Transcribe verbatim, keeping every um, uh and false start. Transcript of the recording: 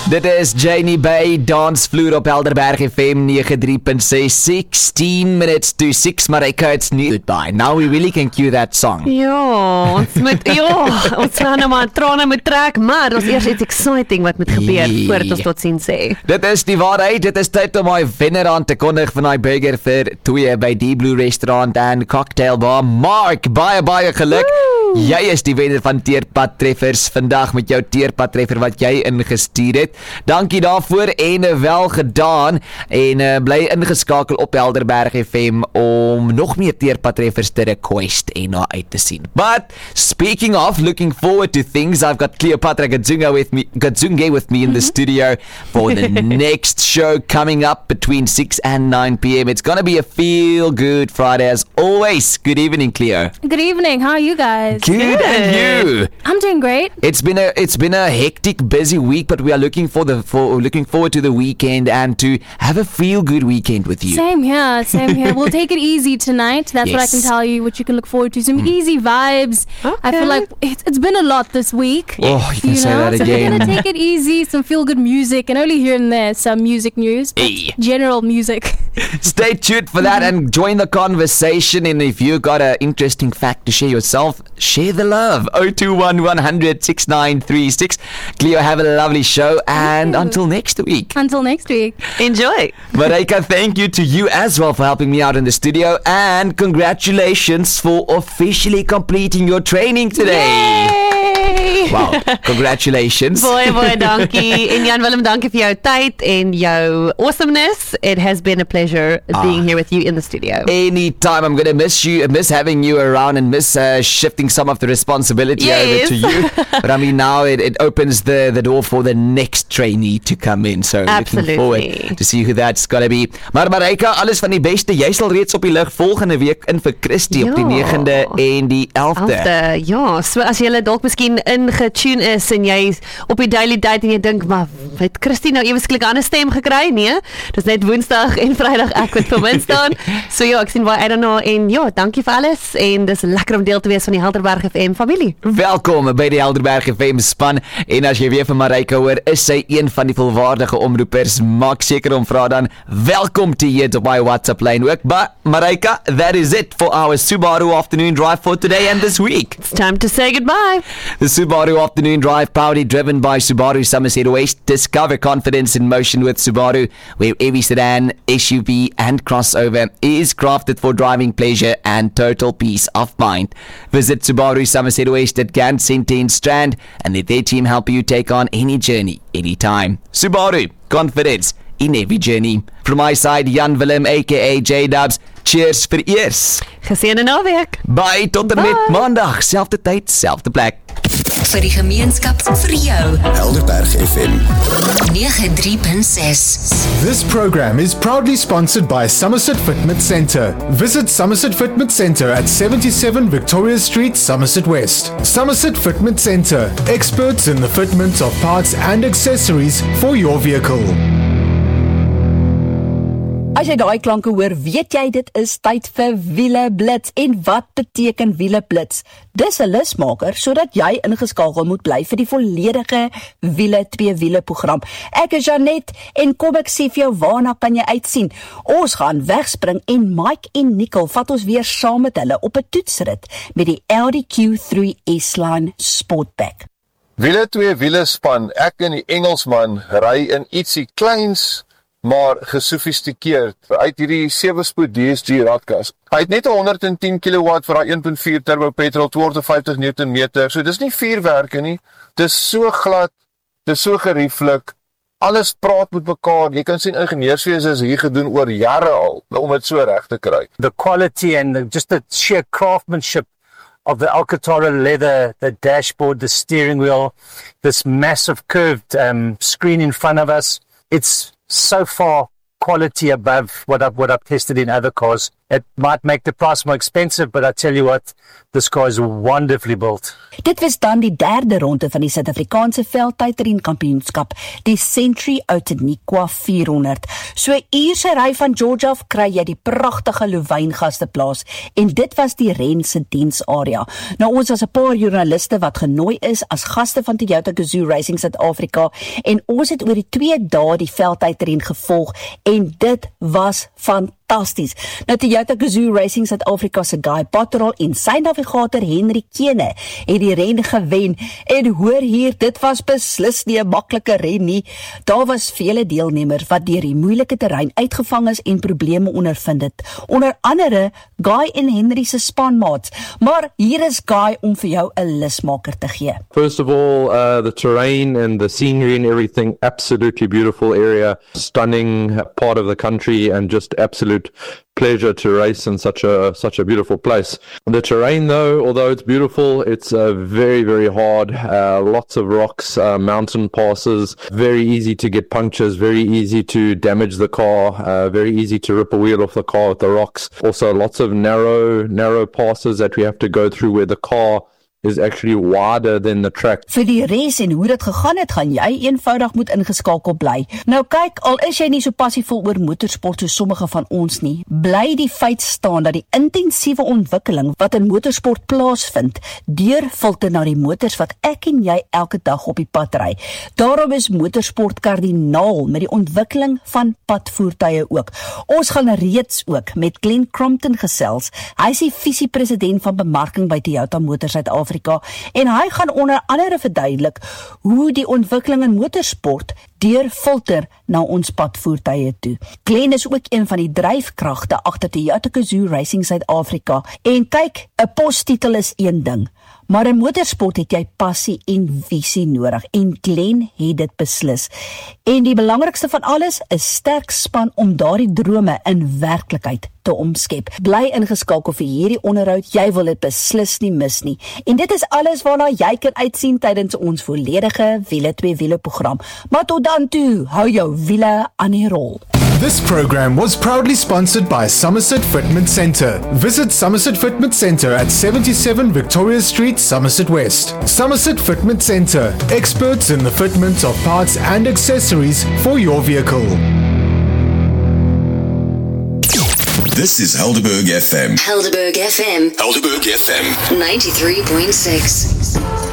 Dit is Janie Bay, dansvloer op Helderberg F M ninety-three point six, sixteen minutes to six, Marika, it's new goodbye. Now we really can cue that song. Ja, ons moet, ja, ons gaan nou maar trane moet trek, maar ons eers iets exciting wat moet gebeur Yeah. voordat ons tot sien sê. Dit is die waarheid, dit is tyd om my wenner aan te kondig van die burger vir twee by die Blue Restaurant en Cocktail Bar. Mark, baie baie geluk. Woo! Jy is die wenner van Teerpad Treffers vandag met jou Teerpad Treffer wat jy ingestuur het. Dankie daarvoor en wel gedaan en uh, bly ingeskakel op Helderberg F M om nog meer Teerpad Treffers te request en na uit te sien. But speaking of looking forward to things, I've got Cleopatra Gadzunga with me, Gadzunga with me in the studio for the next show coming up between six and nine p.m. It's going to be a feel good Friday as always. Good evening, Cleo. Good evening. How are you guys? Good, Good. and you? I'm doing great. It's been a it's been a hectic, busy week, but we are looking for the for looking forward to the weekend and to have a feel good weekend with you. Same here. Same here. We'll take it easy tonight. That's what I can Yes. tell you. What you can look forward to. Some easy vibes. I Okay. feel like it's, it's been a lot this week. Oh, you can You say know, that so we're again. gonna take it easy. Some feel good music, and only here and there some music news. but Hey. General music. Stay tuned for that and join the conversation. And if you got an interesting fact to share yourself, share the love. oh two one, one hundred, six nine three six. Cleo, have a lovely show and you. until next week. Until next week. Enjoy. Marika, thank you to you as well for helping me out in the studio and congratulations for officially completing your training today. Yay! Wow, congratulations. Baie baie dankie. En Jan Willem, dankie vir jou tyd en jou awesomeness. It has been a pleasure being here with you in the studio. Anytime. I'm going to miss you, miss having you around and miss uh, shifting some of the responsibility Yes. over to you. But I mean, now it, it opens the, the door for the next trainee to come in. So Absolutely. looking forward to see who that's going to be. Maar Marika, alles van die beste. Jy sal reeds op die lig volgende week in vir Christie op die Ja. negende en die elfde. Elfde, ja, so as jy dalk miskien ingetune is en jy is op die daily date en jy dink, maar het Christie nou ewesklik 'n ander stem gekry? Nee, dis net Woensdag en Vrydag ek wat vir min staan. So ja, ek sien baie uit daarna en ja, dankie vir alles en dis lekker om deel te wees van die Helderberg F M familie. Welkom by die Helderberg F M span. En as jy weer van Marika hoor, is sy een van die volwaardige omroepers. Maak seker om vra dan welkom te hier op my WhatsApp lyn ook. But Marika, that is it for our Subaru afternoon drive for today and this week. It's time to say goodbye. The Subaru Afternoon Drive, proudly driven by Subaru Somerset West. Discover confidence in motion with Subaru, where every sedan, S U V and crossover is crafted for driving pleasure and total peace of mind. Visit Subaru Somerset West at Gant Centre in Strand and let their team help you take on any journey, anytime. Subaru, confidence in every journey. From my side, Jan Willem aka J-Dubs, cheers vir eers. Geseënde naweek. Bye, tot en met Bye. maandag, selfde tyd, selfde plek. Vir die gemeenskap, vir jou. Helderberg F M. ninety-three point six. This program is proudly sponsored by Somerset Fitment Centre. Visit Somerset Fitment Centre at seventy-seven Victoria Street, Somerset West. Somerset Fitment Centre, experts in the fitment of parts and accessories for your vehicle. As jy daai klanke hoor, weet jy dit is tyd vir Wiele Blitz. En wat beteken Wiele Blitz? Dis 'n lusmaker sodat jy ingeskakel moet bly vir die volledige Wiele twee wiele program. Ek is Janet en kom ek sê vir jou waarna kan jy uitsien. Ons gaan wegspring en Mike en Nicole vat ons weer saam met hulle op 'n toetsrit met die Audi Q three S-Line Sportback. Wiele twee wiele span, ek en die Engelsman ry in ietsie kleins maar gesofistikeerd uit hierdie sewe spoed D S G radkas. Hy het net honderd en tien kilowatt vir daai een punt vier turbo petrol, tweehonderdvyftig newton meter. So dis nie vuurwerke nie. Dis so glad, dis so gerieflik. Alles praat met mekaar. Jy kan sien ingenieurswese is hier gedoen oor jare al om dit so reg te kry. The quality and the, just the sheer craftsmanship of the Alcantara leather, the dashboard, the steering wheel, this massive curved um, screen in front of us. It's so far quality above what I've, what I've tested in other cars. It might make the price more expensive, but I tell you what, this car is wonderfully built. Dit was dan die derde ronde van die Suid-Afrikaanse veldtydren kampioenskap, die Century Outeniqua vierhonderd. So 'n uur se ry van George af kry jy die pragtige Louwyngasteplaas en dit was die ren se diensarea. Nou ons was 'n paar joernaliste wat genooi is as gaste van Toyota Gazoo Racing Suid-Afrika en ons het oor die twee dae die veldtydren gevolg en dit was fantasties. Nou Toyota Gazoo Racing Suid-Afrika se Guy Potterall en sy navigator Henry Kene het die ren gewen en hoor hier, dit was beslis nie 'n maklike ren nie. Daar was vele deelnemers wat deur die moeilike terrein uitgevang is en probleme ondervind het. Onder andere Guy en Henry se spanmaats. Maar hier is Guy om vir jou 'n lusmaker te gee. First of all, uh, the terrain and the scenery and everything, absolutely beautiful area, stunning part of the country and just absolute pleasure to race in such a such a beautiful place. The terrain though, although it's beautiful, it's uh, very, very hard, uh, lots of rocks, uh, mountain passes, very easy to get punctures, very easy to damage the car, uh, very easy to rip a wheel off the car with the rocks. Also lots of narrow, narrow passes that we have to go through where the car is actually wider than the track. Vir die race en hoe dit gegaan het, gaan jy eenvoudig moet ingeskakel bly. Nou kyk, al is jy nie so passievol oor motorsport so sommige van ons nie, bly die feit staan dat die intensiewe ontwikkeling wat in motorsport plaasvind, deurfilter na die motors wat ek en jy elke dag op die pad ry. Daarom is motorsport kardinaal met die ontwikkeling van padvoertuie ook. Ons gaan reeds ook met Glenn Crompton gesels. Hy is die visiepresident van bemarking by Toyota Motors Suid-Afrika. En hy gaan onder andere verduidelik hoe die ontwikkeling in motorsport deurfilter na ons padvoertuie toe. Glenn is ook een van die dryfkragte agter Toyota Gazoo Racing Suid-Afrika. En kyk, 'n postitel is een ding, maar in motorsport het jy passie en visie nodig en Glenn het dit beslis. En die belangrikste van alles, 'n sterk span om daardie drome in werklikheid te omskep. Bly ingeskakel vir hierdie onderhoud, jy wil dit beslis nie mis nie. En dit is alles waarna jy kan uitsien tydens ons volledige Wiele twee Wiele program. Maar tot dan toe, hou jou wiele aan die rol. This program was proudly sponsored by Somerset Fitment Centre. Visit Somerset Fitment Centre at seventy-seven Victoria Street, Somerset West. Somerset Fitment Centre, experts in the fitment of parts and accessories for your vehicle. This is Helderberg F M. Helderberg F M. Helderberg F M. ninety-three point six.